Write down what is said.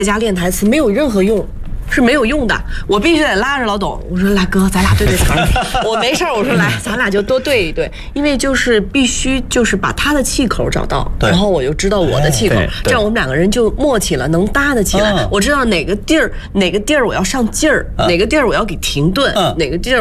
在家练台词没有任何用。是没有用的，我必须得拉着老董。我说来哥，咱俩对对词儿。我没事儿，我说来，咱俩就多对一对，因为就是必须就是把他的气口找到，然后我就知道我的气口，这样我们两个人就默契了，能搭得起来。我知道哪个地儿我要上劲儿，哪个地儿我要给停顿，哪个地儿。